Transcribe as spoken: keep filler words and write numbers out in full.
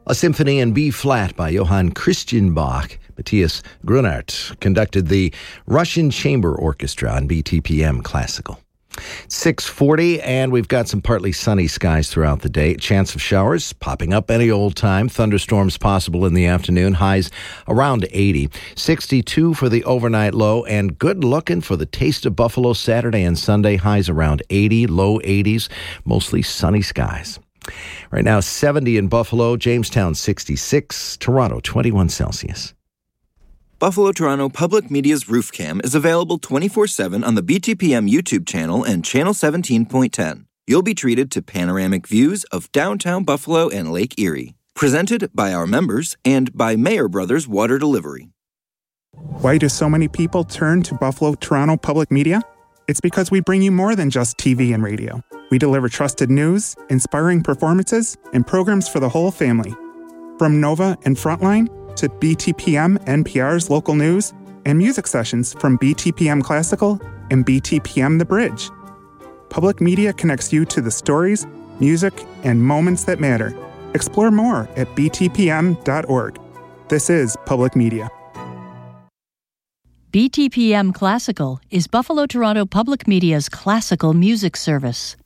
A symphony in B-flat by Johann Christian Bach. Matthias Grunert conducted the Russian Chamber Orchestra on B T P M Classical. six forty, and we've got some partly sunny skies throughout the day. Chance of showers popping up any old time. Thunderstorms possible in the afternoon. Highs around eighty. sixty-two for the overnight low, and good looking for the Taste of Buffalo Saturday and Sunday. Highs around eighty, low eighties, mostly sunny skies. Right now, seventy in Buffalo, Jamestown sixty-six, Toronto twenty-one Celsius. Buffalo Toronto Public Media's Roof Cam is available twenty-four seven on the B T P M YouTube channel and Channel seventeen point ten. You'll be treated to panoramic views of downtown Buffalo and Lake Erie. Presented by our members and by Mayer Brothers Water Delivery. Why do so many people turn to Buffalo Toronto Public Media? It's because we bring you more than just T V and radio. We deliver trusted news, inspiring performances, and programs for the whole family. From Nova and Frontline to B T P M N P R's local news and music sessions from B T P M Classical and B T P M The Bridge. Public Media connects you to the stories, music, and moments that matter. Explore more at b t p m dot org. This is Public Media. B T P M Classical is Buffalo Toronto Public Media's classical music service.